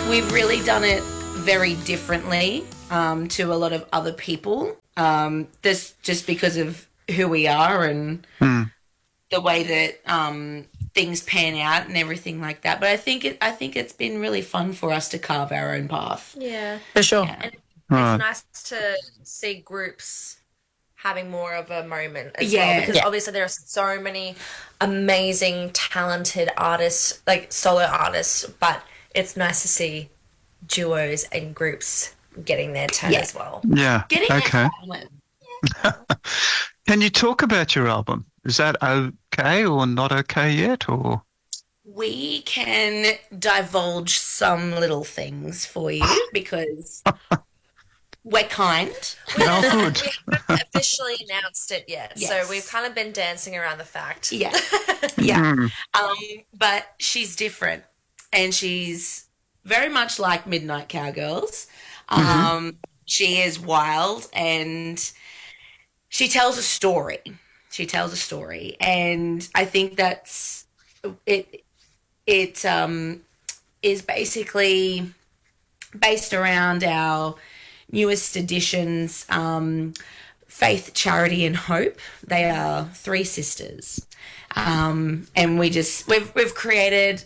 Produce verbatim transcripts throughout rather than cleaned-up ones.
we've really done it very differently um, to a lot of other people. Um, this just because of who we are and Mm. the way that um, things pan out and everything like that. But I think it, I think it's been really fun for us to carve our own path. Yeah. For sure. Yeah. And Right. it's nice to see groups having more of a moment as Yeah. well, because Yeah. obviously there are so many amazing, talented artists, like solo artists, but it's nice to see duos and groups getting their turn Yeah. as well. Yeah. Getting Okay. that Can you talk about your album? Is that okay or not okay yet? Or we can divulge some little things for you because we're kind. oh, good. We haven't officially announced it yet, Yes. so we've kind of been dancing around the fact. Yeah. Yeah. Mm. Um, but she's different, and she's very much like Midnight Cowgirls. Um, She is wild, and she tells a story. She tells a story, and I think that's it. It um, is basically based around our newest editions, um, Faith, Charity, and Hope. They are three sisters. Um, and we just we've we've created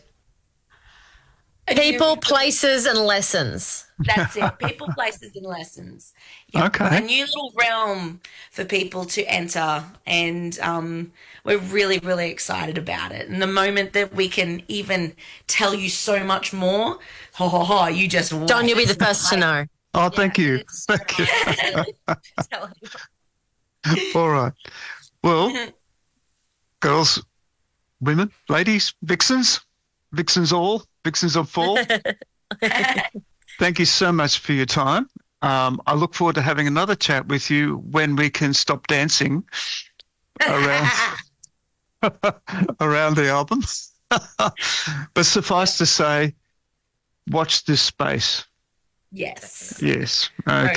a new- People, places, and lessons. that's it. People, places, and lessons. Yeah. Okay. A new little realm for people to enter, and um, we're really, really excited about it. And the moment that we can even tell you so much more, ho ho ho, you just Don, wait. you'll be the first to know. Oh, thank you. It's so Thank you. nice to tell you. All right. Well, girls, women, ladies, vixens, vixens all, vixens of fall. Thank you so much for your time. Um, I look forward to having another chat with you when we can stop dancing around around the album. But suffice to say, watch this space. Yes. Yes. Okay.